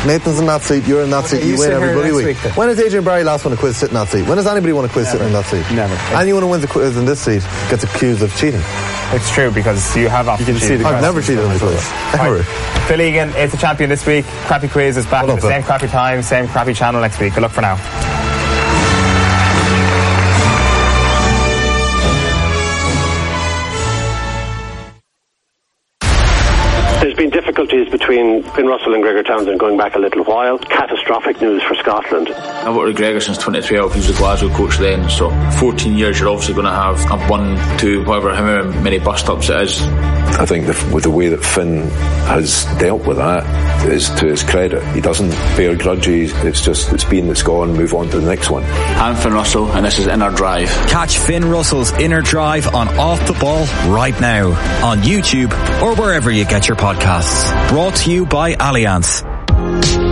Nathan's in that seat, you're in that seat, you win every week. When has Adrian Barry last won a quiz sitting in that seat? When has anybody won a quiz sitting in that seat? Never. Anyone who wins a quiz in this seat gets accused of cheating. It's true, because you have often cheated. I've never cheated on the quiz. Ever. Phil Egan is the champion this week. Crappy Quiz is back at the same crappy time, same crappy channel next week. Good luck for now. There's been difficulties between Finn Russell and Gregor Townsend going back a little while. Catastrophic news for Scotland. I've worked with Gregor since 2012. He was the Glasgow coach then, so 14 years you're obviously going to have a 1, 2, however many bust-ups it is. I think with the way that Finn has dealt with that is to his credit. He doesn't bear grudges. It's been, it's gone, move on to the next one. I'm Finn Russell and this is Inner Drive. Catch Finn Russell's Inner Drive on Off the Ball right now on YouTube or wherever you get your podcasts. Brought to you by Allianz.